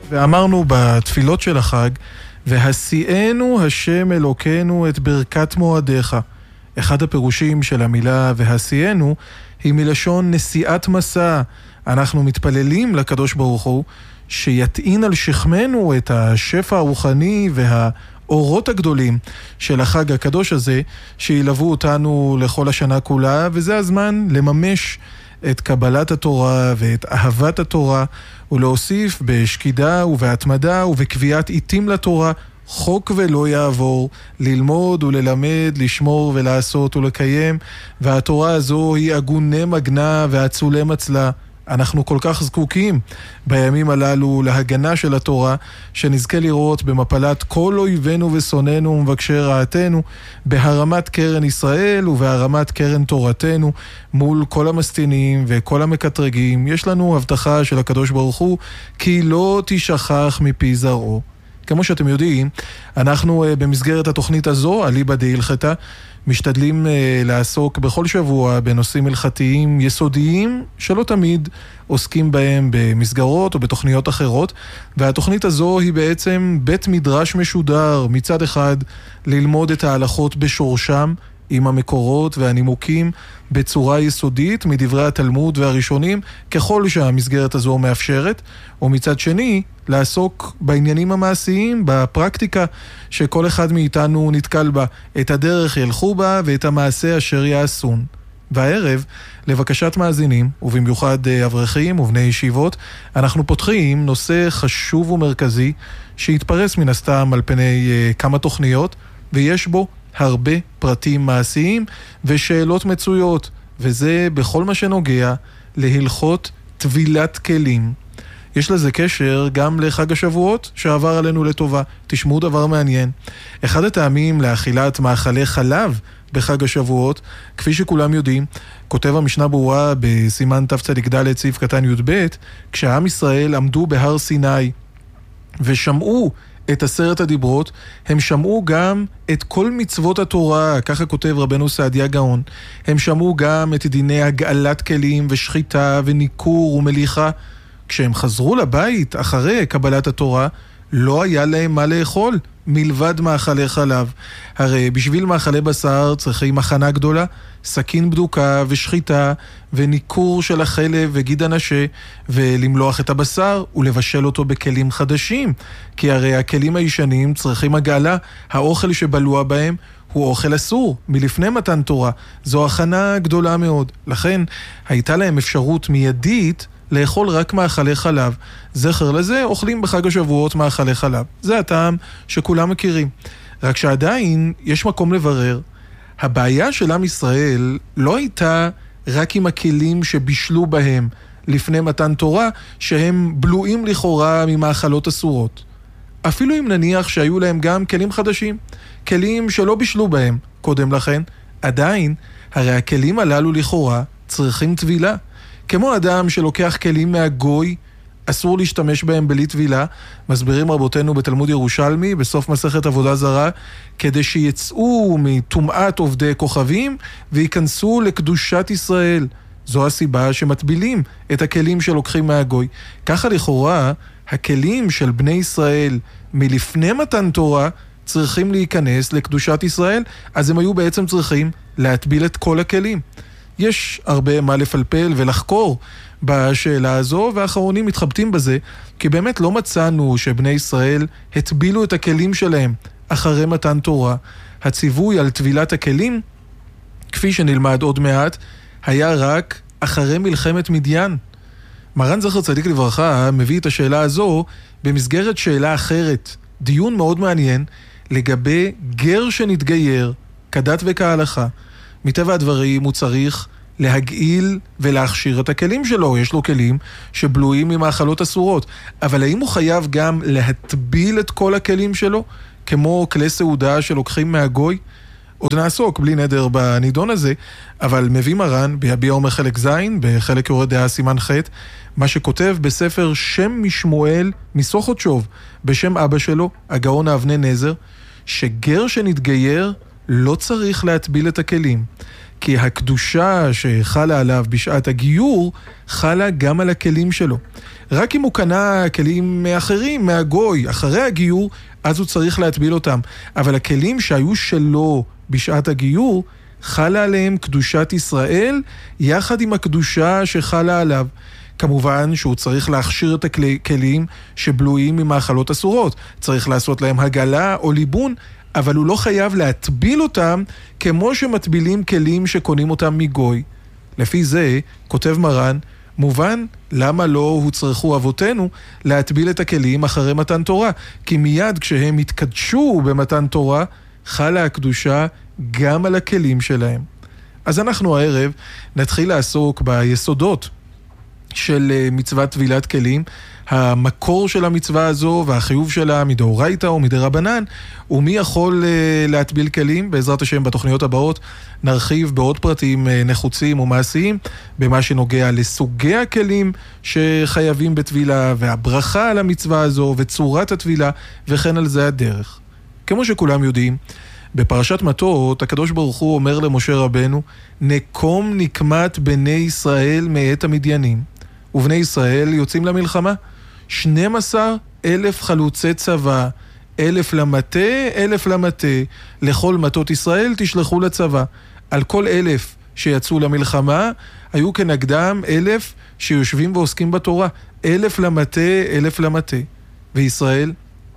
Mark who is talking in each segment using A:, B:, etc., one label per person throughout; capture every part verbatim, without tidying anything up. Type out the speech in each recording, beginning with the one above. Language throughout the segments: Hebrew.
A: ואמרנו בתפילות של החג, והשיאנו השם אלוקינו את ברכת מועדיך. אחד הפירושים של המילה והשיאנו היא מלשון נשיאת מסע. אנחנו מתפללים לקדוש ברוך הוא שיטעין על שכמנו את השפע הרוחני והאורות הגדולים של החג הקדוש הזה, שילוו אותנו לכל השנה כולה, וזה הזמן לממש את קבלת התורה ואת אהבת התורה, ולהוסיף בשקידה ובהתמדה ובקביעת עיתים לתורה, חוק ולא יעבור, ללמוד וללמד, לשמור ולעשות ולקיים, והתורה הזו היא אגוני מגנה ואצולי מצלה. אנחנו כל כך זקוקים בימים הללו להגנה של התורה, שנזכה לראות במפלת כל אויבינו ושונאינו ומבקשי רעתנו, בהרמת קרן ישראל ובהרמת קרן תורתנו, מול כל המסתינים וכל המקטרגים. יש לנו הבטחה של הקדוש ברוך הוא, כי לא תשכח מפי זרעו. כמו שאתם יודעים, אנחנו במסגרת התוכנית הזו, אליבא דהלכתה, משתדלים לעסוק בכל שבוע בנושאים הלכתיים יסודיים שלא תמיד עוסקים בהם במסגרות או בתוכניות אחרות, והתוכנית הזו היא בעצם בית מדרש משודר, מצד אחד ללמוד את ההלכות בשורשם עם המקורות והנימוקים בצורה יסודית מדברי התלמוד והראשונים ככל שהמסגרת הזו מאפשרת, ומצד שני לעסוק בעניינים המעשיים, בפרקטיקה שכל אחד מאיתנו נתקל בה, את הדרך ילכו בה ואת המעשה אשר יעשון. והערב, לבקשת מאזינים, ובמיוחד אברכים ובני ישיבות, אנחנו פותחים נושא חשוב ומרכזי שהתפרס מן הסתם על פני כמה תוכניות, ויש בו הרבה פרטים מעשיים ושאלות מצויות, וזה בכל מה שנוגע להלכות טבילת כלים. יש לזה קשר גם לחג השבועות שעבר עלינו לטובה. תשמעו דבר מעניין. אחד הטעמים לאכילת מאכלי חלב בחג השבועות, כפי שכולם יודעים, כותב המשנה ברורה בסימן תצ"ד סעיף קטן י"ב, כשעם ישראל עמדו בהר סיני ושמעו את עשרת הדיברות, הם שמעו גם את כל מצוות התורה, ככה כותב רבנו סעדיה גאון. הם שמעו גם את דיני הגאלת כלים ושחיטה וניקור ומליחה. כשהם חזרו לבית אחרי קבלת התורה, לא היה להם מה לאכול מלבד מאכלי חלב. הרי בשביל מאכלי בשר צריכים הכנה גדולה, סכין בדוקה ושחיטה וניקור של החלב וגיד הנשה, ולמלוח את הבשר ולבשל אותו בכלים חדשים, כי הרי הכלים הישנים צריכים הגאלה. האוכל שבלוע בהם הוא אוכל אסור מלפני מתן תורה. זו הכנה גדולה מאוד. לכן הייתה להם אפשרות מיידית לאכול רק מאכלי חלב. זכר לזה אוכלים בחג השבועות מאכלי חלב. זה הטעם שכולם מכירים. רק שעדיין יש מקום לברר. הבעיה של עם ישראל לא הייתה רק עם הכלים שבישלו בהם לפני מתן תורה, שהם בלועים לכאורה ממאכלות אסורות. אפילו אם נניח שהיו להם גם כלים חדשים, כלים שלא בישלו בהם קודם לכן, עדיין הרי הכלים הללו לכאורה צריכים טבילה. כמו אדם שלוקח כלים מהגוי, אסור להשתמש בהם בלי טבילה. מסבירים רבותינו בתלמוד ירושלמי בסוף מסכת עבודה זרה, כדי שיצאו מטומאת עובדי כוכבים וייכנסו לקדושת ישראל. זו הסיבה שמטבילים את הכלים שלוקחים מהגוי. ככה לכאורה הכלים של בני ישראל מלפני מתן תורה צריכים להיכנס לקדושת ישראל, אז הם היו בעצם צריכים להטביל את כל הכלים. יש הרבה מה לפלפל ולחקור בשאלה הזו, והאחרונים מתחבטים בזה, כי באמת לא מצאנו שבני ישראל הטבילו את הכלים שלהם אחרי מתן תורה. הציווי על טבילת הכלים, כפי שנלמד עוד מעט, היה רק אחרי מלחמת מדיין. מרן זכר צדיק לברכה מביא את השאלה הזו במסגרת שאלה אחרת, דיון מאוד מעניין לגבי גר שנתגייר כדת וכהלכה. מטבע הדברים הוא צריך להגעיל ולהכשיר את הכלים שלו. יש לו כלים שבלועים ממאכלות אסורות, אבל האם הוא חייב גם להטביל את כל הכלים שלו כמו כלי סעודה שלוקחים מהגוי? עוד נעסוק בלי נדר בנידון הזה, אבל מביא מרן ביביע אומר חלק זין, בחלק יורד דעה סימן ח', מה שכותב בספר שם משמואל מסוכותשוב, בשם אבא שלו, הגאון האבני נזר, שגר שנתגייר לא צריך להטביל את הכלים, כי הקדושה שחלה עליו בשעת הגיור, חלה גם על הכלים שלו. רק אם הוא קנה כלים אחרים, מהגוי, אחרי הגיור, אז הוא צריך להטביל אותם. אבל הכלים שהיו שלו בשעת הגיור, חלה עליהם קדושת ישראל, יחד עם הקדושה שחלה עליו. כמובן שהוא צריך להכשיר את הכלים שבלויים ממאכלות אסורות. צריך לעשות להם הגלה או ליבון, אבל הוא לא חייב להטביל אותם כמו שמטבילים כלים שקונים אותם מגוי. לפי זה, כותב מרן, מובן למה לא הוצרכו אבותינו להטביל את הכלים אחרי מתן תורה, כי מיד כשהם התקדשו במתן תורה, חלה הקדושה גם על הכלים שלהם. אז אנחנו הערב נתחיל לעסוק ביסודות של מצוות טבילת כלים, המקור של המצווה הזו והחיוב שלה מדאורייתא או מדרבנן, ומי יכול להטביל כלים. בעזרת השם בתוכניות הבאות נרחיב בעוד פרטים נחוצים ומעשיים במה שנוגע לסוגי הכלים שחייבים בטבילה והברכה על המצווה הזו וצורת הטבילה וכן על זה הדרך. כמו שכולם יודעים, בפרשת מטות הקדוש ברוך הוא אומר למשה רבנו, נקום נקמת בני ישראל מאת המדיינים. ובני ישראל יוצאים למלחמה, שנים עשר אלף חלוצי צבא, אלף למטה, אלף למטה, לכל מטות ישראל תשלחו לצבא. על כל אלף שיצאו למלחמה, היו כנגדם אלף שיושבים ועוסקים בתורה, אלף למטה, אלף למטה. וישראל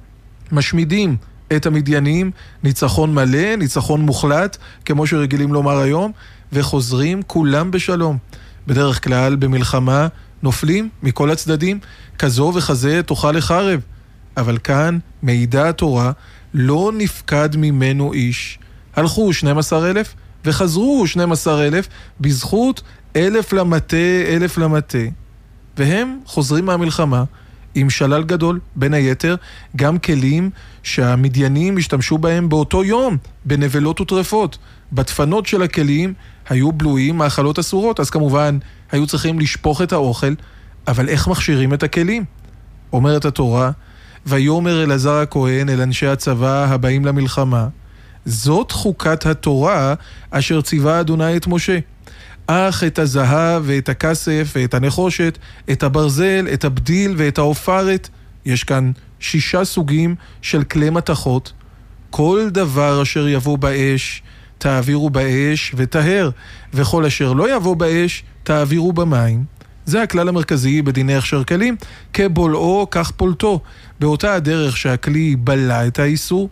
A: משמידים את המדיינים, ניצחון מלא, ניצחון מוחלט, כמו שרגילים לומר היום, וחוזרים כולם בשלום. בדרך כלל במלחמה נופלים מכל הצדדים, כזו וכזה תאכל לחרב. אבל כאן מעידה התורה, לא נפקד ממנו איש. הלכו שנים עשר אלף וחזרו שנים עשר אלף בזכות אלף למטה, אלף למטה. והם חוזרים מהמלחמה עם שלל גדול, בין היתר גם כלים שהמדיינים השתמשו בהם באותו יום, בנבלות וטרפות. בדפנות של הכלים היו בלויים מאכלות אסורות, אז כמובן היו צריכים לשפוך את האוכל, אבל איך מכשירים את הכלים? אומרת התורה, ויאמר אלעזר הכהן אל אנשי הצבא הבאים למלחמה, זאת חוקת התורה אשר ציווה אדוני את משה. אך את הזהב ואת הכסף ואת הנחושת, את הברזל, את הבדיל ואת העופרת, יש כאן שישה סוגים של כלי מתכות, כל דבר אשר יבוא באש, תעבירו באש וטהר, וכל אשר לא יבוא באש, תעבירו במים. זה הכלל המרכזי בדיני הכשר כלים, כבולעו כך פולטו. באותה הדרך שהכלי בלע את האיסור,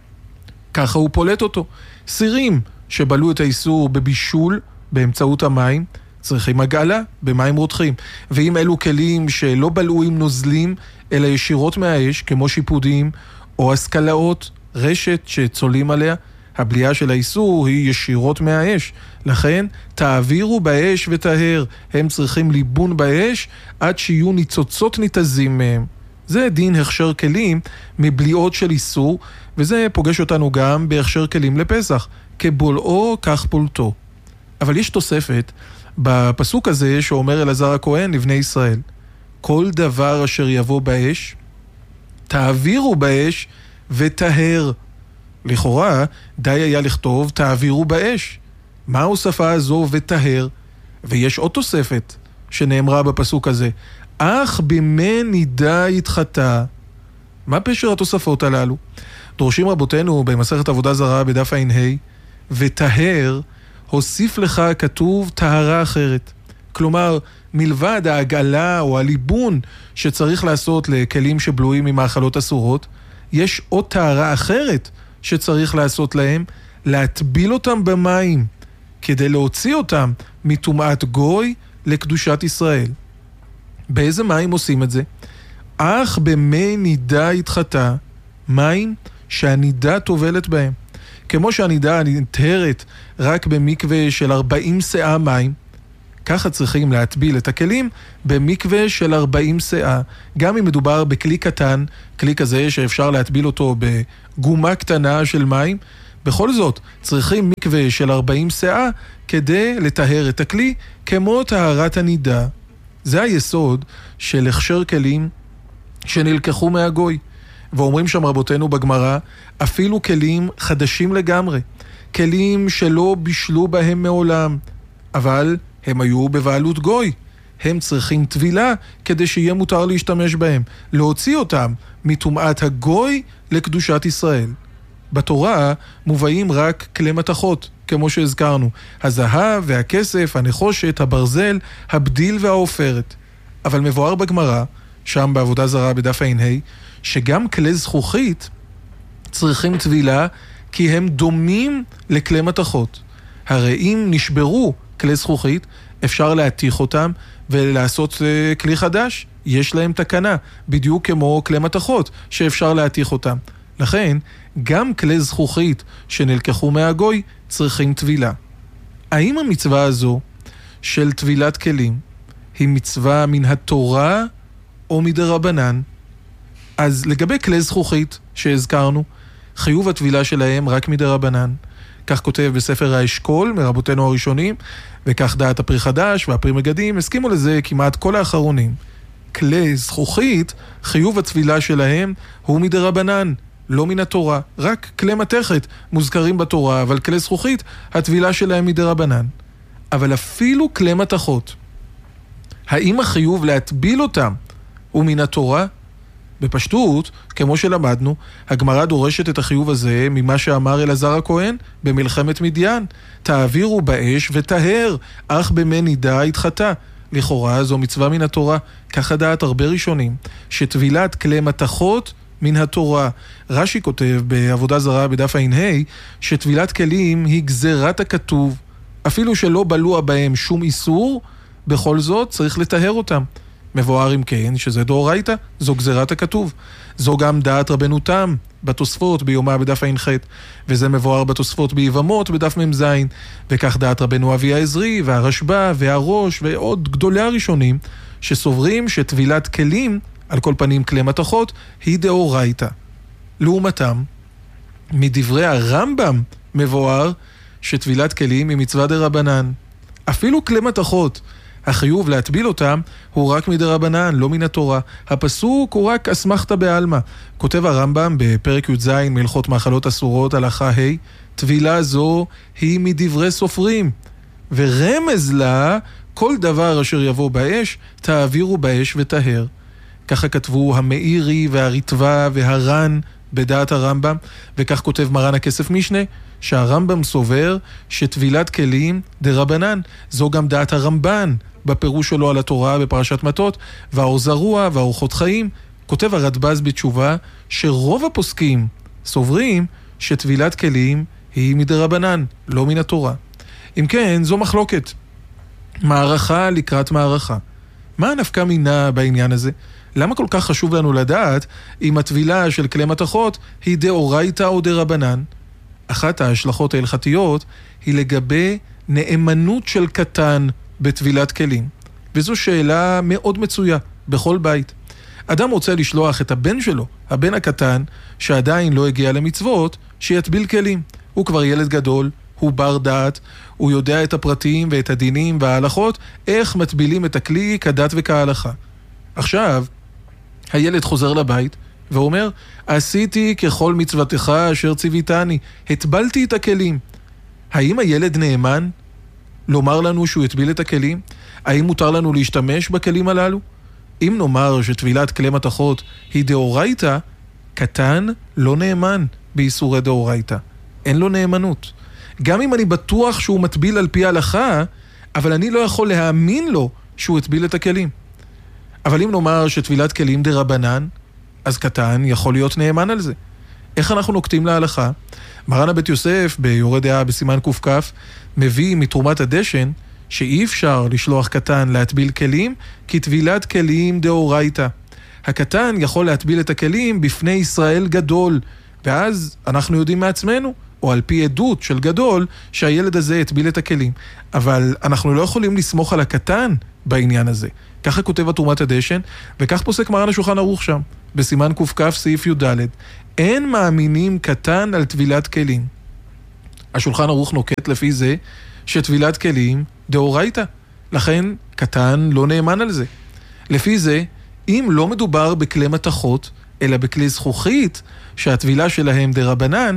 A: ככה הוא פולט אותו. סירים שבלעו את האיסור בבישול באמצעות המים, צריכים הגעלה במים רותחים. ואם אלו כלים שלא בלעו עם נוזלים, אלא ישירות מהאש, כמו שיפודים או השכלאות, רשת שצולים עליה, הבליעה של האיסור היא ישירות מהאש. לכן תעבירו באש וטהר. הם צריכים ליבון באש עד שיהיו ניצוצות ניתזים מהם. זה דין הכשר כלים מבליעות של איסור, וזה פוגש אותנו גם בהכשר כלים לפסח, כבולעו כך פולטו. אבל יש תוספת בפסוק הזה שאומר אלעזר הכהן לבני ישראל, כל דבר אשר יבוא באש, תעבירו באש וטהר. לכאורה די היה לכתוב תעבירו באש. מה ההוספה הזו וטהר? ויש עוד תוספת שנאמרה בפסוק הזה, אך במי נידה יתחטא. מה פשר התוספות הללו? דורשים רבותינו במסכת עבודה זרה בדף ע"ה, וטהר הוסיף לך כתוב טהרה אחרת. כלומר, מלבד ההגעלה או הליבון שצריך לעשות לכלים שבלויים ממאכלות אסורות, יש עוד טהרה אחרת שצריך לעשות להם, להטביל אותם במים, כדי להוציא אותם מטומאת גוי לקדושת ישראל. באיזה מים עושים את זה? אך במי נידה יתחטא, מים שהנידה טובלת בהם. כמו שהנידה נטהרת רק במקווה של ארבעים שאה מים, ככה צריכים להטביל את הכלים במקווה של ארבעים שאה. גם אם מדובר בכלי קטן, כלי כזה שאפשר להטביל אותו בגומה קטנה של מים, בכל זאת צריכים מקווה של ארבעים שאה כדי לטהר את הכלי כמו טהרת הנידה. זה היסוד של הכשר כלים שנלקחו מהגוי. ואומרים שם רבותינו בגמרא, אפילו כלים חדשים לגמרי, כלים שלא בישלו בהם מעולם, אבל הם היו בבעלות גוי. הם צריכים טבילה כדי שיהיה מותר להשתמש בהם, להוציא אותם מטומאת הגוי לקדושת ישראל. בתורה מובאים רק כלי מתכות, כמו שהזכרנו, הזהב והכסף, הנחושת, הברזל, הבדיל והעופרת. אבל מבואר בגמרא, שם בעבודה זרה בדף ע"ה, שגם כלי זכוכית צריכים טבילה כי הם דומים לכלי מתכות. הרי אם נשברו כלי זכוכית, אפשר להתיך אותם ולעשות uh, כלי חדש. יש להם תקנה, בדיוק כמו כלי מתכות שאפשר להתיך אותם. לכן, גם כלי זכוכית שנלקחו מהגוי צריכים טבילה. האם המצווה הזו של טבילת כלים היא מצווה מן התורה או מדרבנן? אז לגבי כלי זכוכית שהזכרנו, חיוב הטבילה שלהם רק מדרבנן. כך כותב בספר האשכול מרבותינו הראשונים, וכך דעת הפרי חדש והפרי מגדים, הסכימו לזה כמעט כל האחרונים. כלי זכוכית, חיוב הטבילה שלהם הוא מדרבנן, לא מן התורה. רק כלי מתכת מוזכרים בתורה, אבל כלי זכוכית, הטבילה שלהם מדרבנן. אבל אפילו כלי מתכות, האם החיוב להטביל אותם הוא מן התורה? בפשטות, כמו שלמדנו, הגמרא דורשת את החיוב הזה ממה שאמר אלעזר הכהן במלחמת מדיין. תעבירו באש ותהר, אך במי נידה התחתה. לכאורה זו מצווה מן התורה. ככה דעת הרבה ראשונים, שטבילת כלי מתכות מן התורה. רש"י כותב בעבודה זרה בדף ע"ה, שטבילת כלים היא גזירת הכתוב. אפילו שלא בלוע בהם שום איסור, בכל זאת צריך לטהר אותם. מבואר אם כן, שזה דאורייתא, זו גזירת הכתוב. זו גם דעת רבנו תם בתוספות ביומא בדף ע"ח, וזה מבואר בתוספות ביבמות בדף מ"ז, וכך דעת רבנו אבי העזרי והרשב"א והראש ועוד גדולי הראשונים, שסוברים שטבילת כלים, על כל פנים כלי מתכות, היא דאורייתא. לעומתם, מדברי הרמב"ם מבואר שטבילת כלים היא מצווה דרבנן. אפילו כלי מתכות, החיוב להטביל אותם הוא רק מדרבנן, לא מן התורה. הפסוק הוא רק אסמכתא בעלמא. כותב הרמב"ם בפרק י"ז מהלכות מאכלות אסורות הלכה ה', טבילה זו היא מדברי סופרים, ורמז לה כל דבר אשר יבוא באש תעבירו באש וטהר. ככה כתבו המאירי והריטב"א והר"ן בדעת הרמב"ם, וכך כותב מרן הכסף משנה, שהרמב"ם סובר שטבילת כלים דרבנן. זו גם דעת הרמב"ן בפירוש שלו על התורה בפרשת מטות, והאור זרוע והאורחות חיים. כותב הרדב"ז בתשובה שרוב הפוסקים סוברים שטבילת כלים היא מדרבנן, לא מן התורה. אם כן, זו מחלוקת, מערכה לקראת מערכה. מה הנפקא מינה בעניין הזה? למה כל כך חשוב לנו לדעת אם הטבילה של כלי מתכות היא דאורייתא או דרבנן? אחת ההשלכות ההלכתיות היא לגבי נאמנות של קטן בטבילת כלים. וזו שאלה מאוד מצויה בכל בית. אדם רוצה לשלוח את הבן שלו, הבן הקטן, שעדיין לא הגיע למצוות, שיטביל כלים. הוא כבר ילד גדול, הוא בר דעת, הוא יודע את הפרטים ואת הדינים וההלכות, איך מטבילים את הכלי כדת וכהלכה. עכשיו, הילד חוזר לבית ואומר, עשיתי ככל מצוותך אשר ציוויתני, הטבלתי את הכלים. האם הילד נאמן לומר לנו שהוא יטביל את הכלים? האם מותר לנו להשתמש בכלים הללו? אם נאמר שטבילת כלי מתכות היא דאורייתא, קטן לא נאמן באיסורי דאורייתא. אין לו נאמנות. גם אם אני בטוח שהוא מטביל על פי ההלכה, אבל אני לא יכול להאמין לו שהוא יטביל את הכלים. אבל אם נאמר שטבילת כלים דרבנן, אז קטן יכול להיות נאמן על זה. איך אנחנו נוקטים להלכה? מרן הבית יוסף ביורה דעה בסימן קוף מביא מתרומת הדשן שאי אפשר לשלוח קטן להטביל כלים, כי טבילת כלים דאורייתא. הקטן יכול להטביל את הכלים בפני ישראל גדול, ואז אנחנו יודעים מעצמנו, או על פי עדות של גדול, שהילד הזה יטביל את הכלים. אבל אנחנו לא יכולים לסמוך על הקטן בעניין הזה. ככה כותב התרומת הדשן, וכך פוסק מרן השולחן ערוך שם, בסימן קוף סעיף י"ד. אין מאמינים קטן על טבילת כלים. השולחן ערוך נוקט לפי זה שטבילת כלים דאורייתא. לכן קטן לא נאמן על זה. לפי זה, אם לא מדובר בכלי מתכות, אלא בכלי זכוכית, שהטבילה שלהם דרבנן,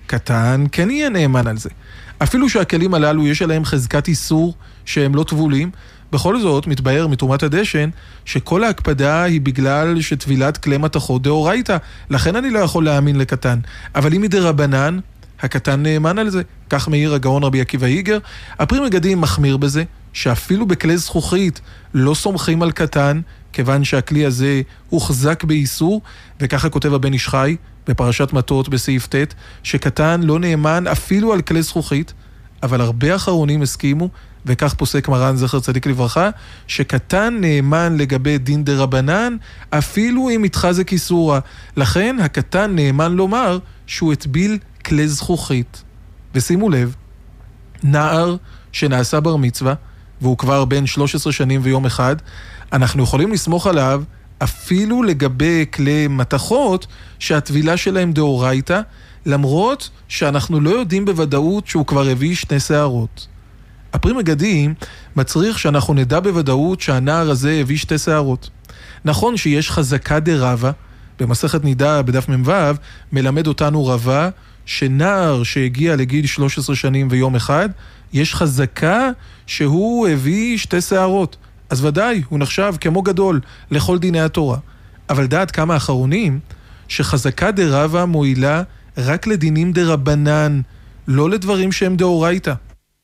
A: קטן כן יהיה נאמן על זה. אפילו שהכלים הללו יש עליהם חזקת איסור שהם לא טבולים, בכל זאת מתבהר מתרומת הדשן שכל ההקפדה היא בגלל שטבילת כלי מתכות דאורייתא, לכן אני לא יכול להאמין לקטן. אבל אם מדרבנן, הקטן נאמן על זה. כך מאיר הגאון רבי עקיבא איגר. הפרי מגדים מחמיר בזה, שאפילו בכלי זכוכית לא סומכים על קטן, כיוון שהכלי הזה הוחזק באיסור, וככה כותב הבן איש חי בפרשת מטות בסעיף ט', שקטן לא נאמן אפילו על כלי זכוכית, אבל הרבה אחרונים הסכימו, וכך פוסק מרן זכר צדיק לברכה, שקטן נאמן לגבי דין דרבנן, אפילו אם התחזק איסורה. לכן הקטן נאמן לומר שהוא הטביל כלי זכוכית. ושימו לב, נער שנעשה בר מצווה, והוא כבר בן שלוש עשרה שנים ויום אחד, אנחנו יכולים לסמוך עליו אפילו לגבי כלי מתכות שהטבילה שלהם דאורייתא, למרות שאנחנו לא יודעים בוודאות שהוא כבר הביא שני שערות. הפרי מגדים מצריך שאנחנו נדע בוודאות שהנער הזה הביא שתי שערות. נכון שיש חזקה דרבה, במסכת נידה בדף מ"ו מלמד אותנו רבה שנער שהגיע לגיל שלוש עשרה שנים ויום אחד, יש חזקה שהוא הביא שתי שערות. אז ודאי, הוא נחשב כמו גדול לכל דיני התורה. אבל דעת כמה אחרונים שחזקה דרבה מועילה רק לדינים דרבנן, לא לדברים שהם דאורייתא.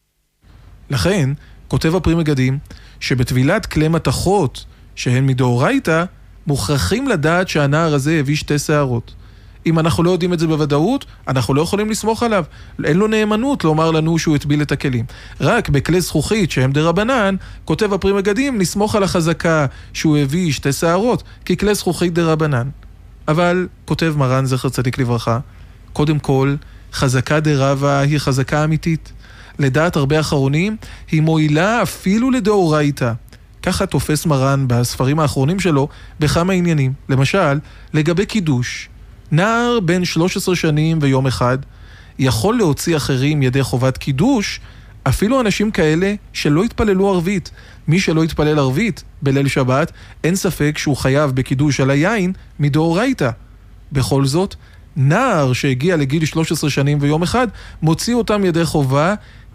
A: לכן, כותב הפרי מגדים, שבטבילת כלי מתכות שהן מדאורייתא, מוכרחים לדעת שהנער הזה הביא שתי שערות. אם אנחנו לא יודעים את זה בוודאות, אנחנו לא יכולים לסמוך עליו. אין לו נאמנות לומר לנו שהוא הטביל את הכלים. רק בכלי זכוכית שהם דרבנן, כותב הפרי מגדים, נסמוך על החזקה שהוא הביא שתי שערות, כי כלי זכוכית דרבנן. אבל, כותב מרן זכר צדיק לברכה, קודם כל, חזקה דרבה היא חזקה אמיתית. לדעת הרבה אחרונים, היא מועילה אפילו לדאורייתא. ככה תופס מרן בספרים האחרונים שלו בכמה עניינים. למשל, לגבי קידוש. נער בן שלוש עשרה שנים ויום אחד יכול להוציא אחרים ידי חובת קידוש, אפילו אנשים כאלה שלא התפללו ערבית. מי שלא התפלל ערבית בליל שבת, אין ספק שהוא חייב בקידוש על היין מדאורייתא. בכל זאת, נער שהגיע לגיל שלוש עשרה שנים ויום אחד, מוציא אותם ידי חובה,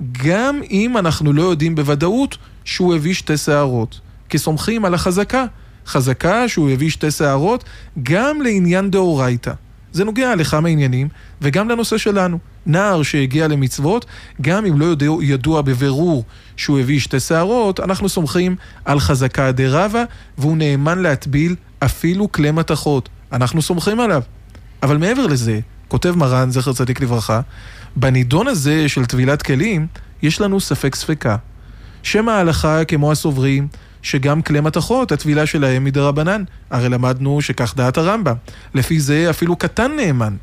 A: גם אם אנחנו לא יודעים בוודאות שהוא הביא שתי שערות. כי סומכים על החזקה. חזקה שהוא הביא שתי שערות, גם לעניין דאורייתא. זה נוגע לכמה עניינים, וגם לנושא שלנו. נער שהגיע למצוות, גם אם לא יודע, ידוע בבירור שהוא הביא שתי שערות, אנחנו סומכים על חזקה דרבה, והוא נאמן להטביל אפילו כלי מתכות. אנחנו סומכים עליו. אבל מעבר לזה, כותב מרן זכר צדיק לברכה, בנידון הזה של טבילת כלים, יש לנו ספק ספקה. שם ההלכה כמו הסוברים, שגם כלי מתכות, הטבילה שלהם מדרבנן. הרי למדנו שכך דעת הרמב"ם. לפי זה אפילו קטן נאמן.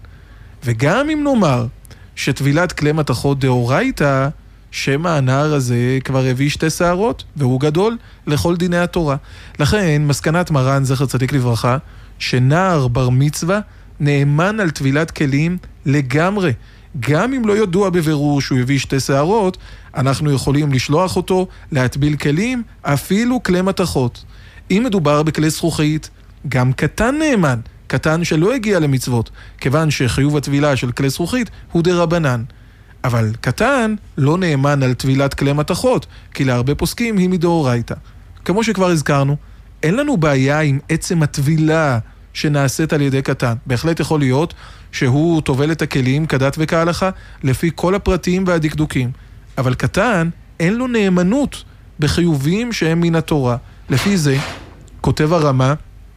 A: וגם אם נאמר שטבילת כלי מתכות דאורייתא, שם הנער הזה כבר הביא שתי שערות, והוא גדול לכל דיני התורה. לכן, מסקנת מרן זכר צדיק לברכה, שנער בר מצווה נאמן על טבילת כלים לגמרי. גם אם לא ידוע בבירור שהוא הביא שתי שערות, אנחנו יכולים לשלוח אותו להטביל כלים, אפילו כלי מתכות. אם מדובר בכלי זכוכית, גם קטן נאמן, קטן שלא הגיע למצוות, כיוון שחיוב הטבילה של כלי זכוכית הוא דרבנן. אבל קטן לא נאמן על טבילת כלי מתכות, כי להרבה פוסקים היא מדאורייתא. כמו שכבר הזכרנו, אין לנו בעיה עם עצם הטבילה שנעשית על ידי קטן. בהחלט יכול להיות שהוא טובל את הכלים כדת וכהלכה לפי כל הפרטים והדקדוקים. אבל קטן אין לו נאמנות בחיובים שהם מן התורה. לפי זה כותב הרמה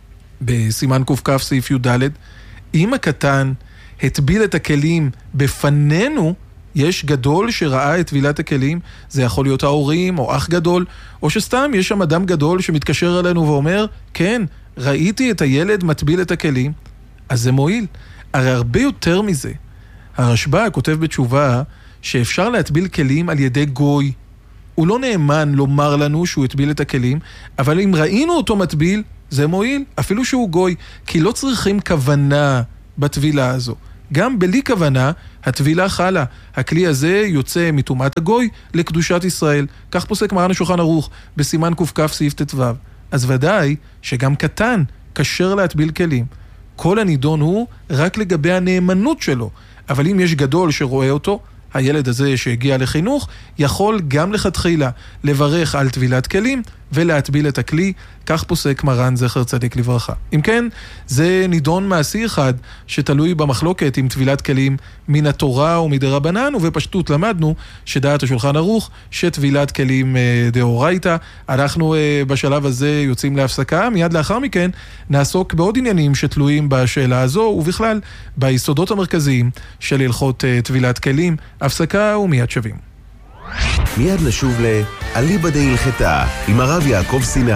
A: בסימן ק"כ סעיף י"ד, אם הקטן הטביל את הכלים בפנינו, יש גדול שראה את טבילת הכלים, זה יכול להיות ההורים או אח גדול, או שסתם יש שם אדם גדול שמתקשר אלינו ואומר, כן, ראיתי את הילד מטביל את הכלים, אז זה מועיל. הרי הרבה יותר מזה. הרשב"א כותב בתשובה שאפשר להטביל כלים על ידי גוי. הוא לא נאמן לומר לנו שהוא הטביל את הכלים, אבל אם ראינו אותו מטביל, זה מועיל, אפילו שהוא גוי, כי לא צריכים כוונה בטבילה הזו. גם בלי כוונה, הטבילה חלה. הכלי הזה יוצא מטומאת הגוי לקדושת ישראל. כך פוסק מרן השולחן ערוך בסימן ק"כ סעיף ט"ו. אז ודאי שגם קטן כשר להטביל כלים. כל הנידון הוא רק לגבי הנאמנות שלו. אבל אם יש גדול שרואה אותו, הילד הזה שהגיע לחינוך יכול גם לכתחילה לברך על טבילת כלים ולהטביל את הכלי, כך פוסק מרן זכר צדיק לברכה. אם כן, זה נידון מעשי אחד שתלוי במחלוקת עם טבילת כלים מן התורה ומדרבנן, ובפשטות למדנו שדעת השולחן ערוך שטבילת כלים דאורייתא. אנחנו בשלב הזה יוצאים להפסקה, מיד לאחר מכן נעסוק בעוד עניינים שתלויים בשאלה הזו, ובכלל ביסודות המרכזיים של הלכות טבילת כלים. הפסקה ומיד שווים.
B: מיד לשוב לאליבא דהלכתה עם הרב יעקב סיני.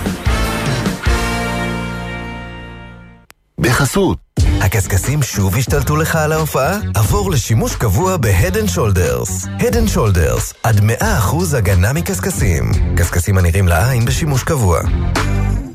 B: בחסות
C: הקסקסים שוב השתלטו לך על ההופעה? עבור לשימוש קבוע ב-Head and Shoulders. Head and Shoulders, עד מאה אחוז הגנה מקסקסים. קסקסים הנראים לעין בשימוש קבוע.